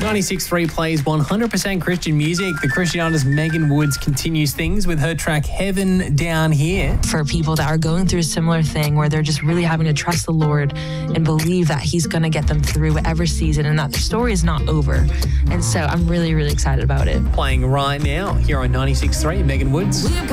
96.3 plays 100% Christian music. The Christian artist Megan Woods continues things with her track Heaven Down Here. For people that are going through a similar thing where they're just really having to trust the Lord and believe that He's going to get them through whatever season and that the story is not over. And so I'm really, really excited about it. Playing right now here on 96.3, Megan Woods.